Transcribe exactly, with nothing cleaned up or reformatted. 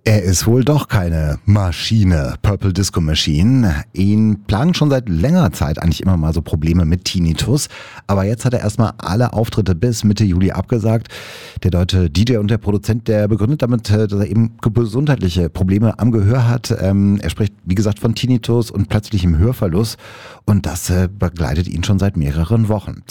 Er ist wohl doch keine Maschine, Purple Disco Machine. Ihn plagen schon seit längerer Zeit eigentlich immer mal so Probleme mit Tinnitus. Aber jetzt hat er erstmal alle Auftritte bis Mitte Juli abgesagt. Der deutsche D J und der Produzent, der begründet damit, dass er eben gesundheitliche Probleme am Gehör hat. Er spricht, wie gesagt, von Tinnitus und plötzlichem Hörverlust. Und das begleitet ihn schon seit mehreren Wochen.